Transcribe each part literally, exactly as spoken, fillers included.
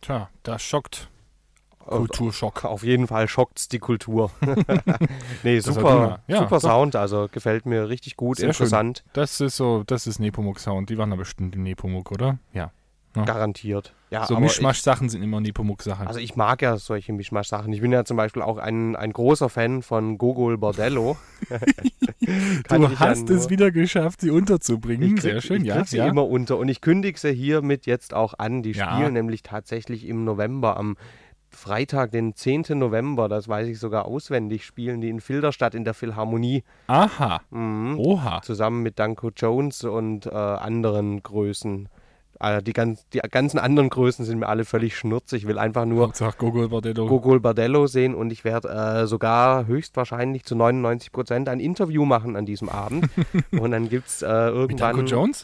Tja, das schockt. Kulturschock. Auf jeden Fall schockt's die Kultur. nee, Das super, war ja, super doch. Sound, also gefällt mir richtig gut, Sehr interessant. Schön. Das ist so, das ist Nepomuk-Sound. Die waren da bestimmt im Nepomuk, oder? Ja. ja. Garantiert. Ja, so aber Mischmasch-Sachen sind immer Nepomuk-Sachen. Also ich mag ja solche Mischmasch-Sachen. Ich bin ja zum Beispiel auch ein, ein großer Fan von Gogol Bordello. du hast es wieder geschafft, sie unterzubringen. Ich krieg, Sehr schön, ich ja. krieg sie ja. immer unter. Und ich kündige sie hiermit jetzt auch an. Die Ja. spielen nämlich tatsächlich im November, am Freitag, den zehnten November, das weiß ich sogar auswendig, spielen die in Filderstadt in der Philharmonie. Aha. Mhm. Oha. Zusammen mit Danko Jones und äh, anderen Größen. Äh, die, ganz, die ganzen anderen Größen sind mir alle völlig schnurz. Ich will einfach nur Hauptsache Gogol Bordello. Gogol Bordello sehen und ich werde äh, sogar höchstwahrscheinlich zu neunundneunzig Prozent ein Interview machen an diesem Abend. Und dann gibt es äh, irgendwann... Mit Danko Jones?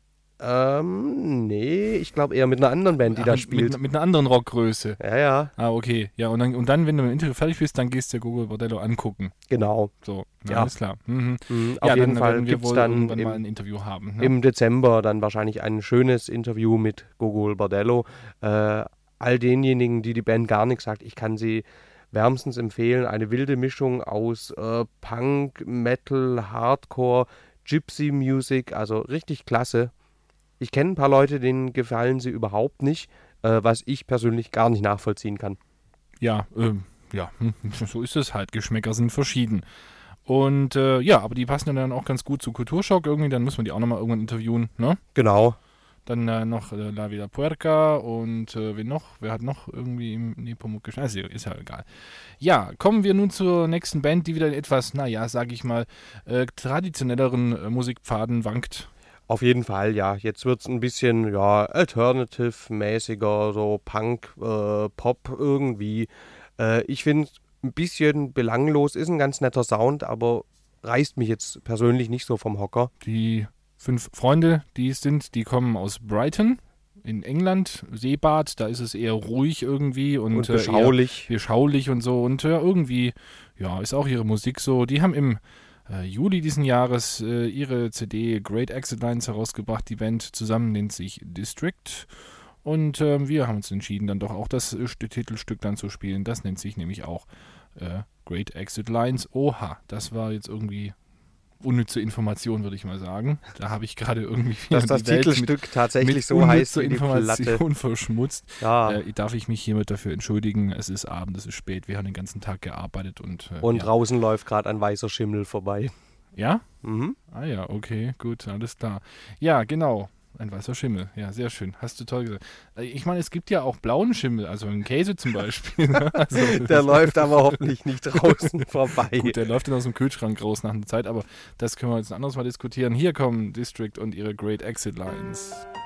Ähm, nee, ich glaube eher mit einer anderen Band, die Ach, da mit, spielt. Mit, mit einer anderen Rockgröße. Ja, ja. Ah, okay. Ja, und dann, und dann, wenn du mit dem Interview fertig bist, dann gehst du Gogol Bordello angucken. Genau. So, Ja. alles klar. Mhm. Mhm, Ja, auf jeden dann Fall werden wir gibt es wohl dann irgendwann im, mal ein Interview haben. Ne? im Dezember dann wahrscheinlich ein schönes Interview mit Gogol Bordello. Äh, all denjenigen, die die Band gar nichts sagt, ich kann sie wärmstens empfehlen. Eine wilde Mischung aus äh, Punk, Metal, Hardcore, Gypsy Music, also richtig klasse. Ich kenne ein paar Leute, denen gefallen sie überhaupt nicht, äh, was ich persönlich gar nicht nachvollziehen kann. Ja, ähm, ja, hm, so ist es halt. Geschmäcker sind verschieden. Und äh, ja, aber die passen dann auch ganz gut zu Kulturschock irgendwie. Dann müssen wir die auch nochmal irgendwann interviewen, ne? Genau. Dann äh, noch äh, La Vida Puerca und äh, wen noch? Wer hat noch irgendwie im Nepomuk gespielt? Also, ist ja egal. Ja, kommen wir nun zur nächsten Band, die wieder in etwas, naja, sage ich mal, äh, traditionelleren äh, Musikpfaden wankt. Auf jeden Fall, ja. Jetzt wird es ein bisschen, ja, Alternative-mäßiger, so Punk, äh, Pop irgendwie. Äh, ich finde ein bisschen belanglos, ist ein ganz netter Sound, aber reißt mich jetzt persönlich nicht so vom Hocker. Die fünf Freunde, die es sind, die kommen aus Brighton in England, Seebad, da ist es eher ruhig irgendwie und, Und äh, beschaulich. eher beschaulich und so und äh, irgendwie, ja, ist auch ihre Musik so. Die haben im äh, Juli diesen Jahres äh, ihre C D Great Exit Lines herausgebracht. Die Band zusammen nennt sich District und äh, wir haben uns entschieden, dann doch auch das äh, Titelstück dann zu spielen. Das nennt sich nämlich auch äh, Great Exit Lines. Oha, das war jetzt irgendwie unnütze Information, würde ich mal sagen. Da habe ich gerade irgendwie Dass das die Welt Titelstück mit, tatsächlich mit so heißt wie die Information Platte. verschmutzt. Ja. Äh, darf ich mich hiermit dafür entschuldigen. Es ist Abend, es ist spät. Wir haben den ganzen Tag gearbeitet und äh, Und ja. draußen läuft gerade ein weißer Schimmel vorbei. Ja? Mhm. Ah ja, okay, gut, alles klar. Ja, genau. Ein weißer Schimmel. Ja, sehr schön. Hast du toll gesagt. Ich meine, es gibt ja auch blauen Schimmel, also einen Käse zum Beispiel. Also, Der läuft aber hoffentlich nicht draußen vorbei. Gut, der läuft dann aus dem Kühlschrank raus nach einer Zeit, aber das können wir jetzt ein anderes Mal diskutieren. Hier kommen District und ihre Great Exit Lines.